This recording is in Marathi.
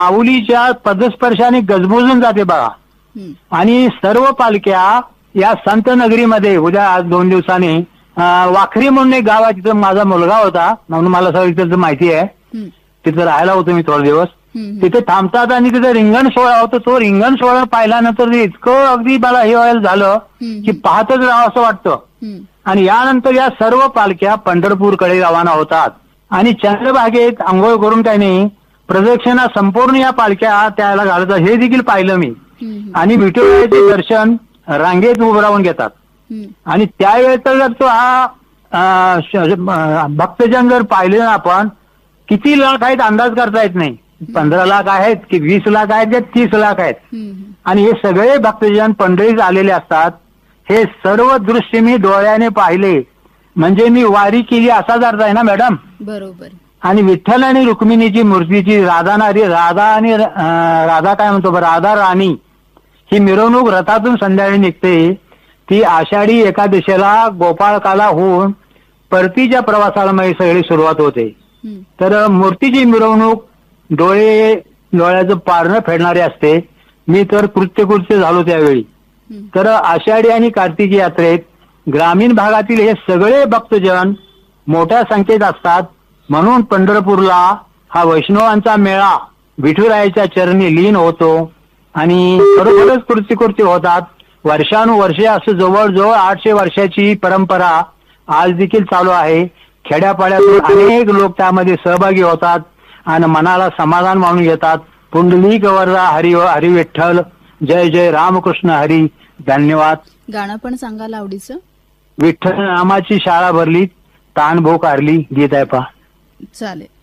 माऊलीच्या पदस्पर्शाने गजबजून जाते बघा. आणि सर्व पालख्या या संत नगरीमध्ये उद्या आज 2 दिवसांनी वाखरी म्हणून एक गाव आहे, तिथं माझा मुलगा होता म्हणून मला सगळं तिथं माहिती आहे. तिथं राहायला होतो मी थोडे दिवस. तिथे थांबतात आणि तिथे रिंगण सोहळा होतो. तो रिंगण सोहळा पाहिल्यानंतर इतकं अगदी मला हे व्हायला झालं की पाहतच राहावं असं वाटतं. आणि यानंतर या सर्व पालख्या पंढरपूरकडे रवाना होतात आणि चंद्रभागेत आंघोळ करून काही नाही प्रदक्षिणा संपूर्ण या पालख्या त्याला घालतात. हे देखील पाहिलं मी. आणि विठुरायाचे दर्शन रांगेत उभं राहून घेतात. आणि त्यावेळेस जर तो हा भक्तजन जर पाहिले ना आपण, किती लाख आहेत अंदाज करता येत नाही. 15 लाख आहेत की 20 लाख आहेत की 30 लाख आहेत. आणि हे सगळे भक्तजन पंढरीत आलेले असतात. हे सर्व दृश्य मी डोळ्याने पाहिले म्हणजे मी वारी केली असाच अर्थ आहे ना मॅडम. बरोबर. आणि विठ्ठल आणि रुक्मिणीची मूर्तीची राधा काय म्हणतो राधा राणी ही मिरवणूक रथातून संध्याकाळी निघते. ती आषाढी एकादशीला गोपाळकाला होऊन परतीच्या प्रवासाला मग सगळी सुरुवात होते. तर मूर्तीची मिरवणूक डोळ्याचं पारणं फेडणारी असते. मी तर कृत्य झालो त्यावेळी. तर आषाढी आणि कार्तिकी यात्रेत ग्रामीण भागातील हे सगळे भक्तजन मोठ्या संख्येत असतात. म्हणून पंढरपूरला हा वैष्णवांचा मेळा विठुरायाच्या चरणी लीन होतो आणि खरोखरच कृत्य होतात. वर्षानुवर्षे असं जवळजवळ 800 वर्षाची परंपरा आज देखील चालू आहे. खेड्यापाड्यातून अनेक लोक त्यामध्ये सहभागी होतात आणि मनाला समाधान मानून घेतात. पुंडलिक वरदा हरी विठ्ठल, जय जय रामकृष्ण हरी. धन्यवाद. गाणं पण सांगाल आवडीचं? विठ्ठल नामाची शाळा भरली, ताण भूक हारली गीत आहे पहा. चालेल.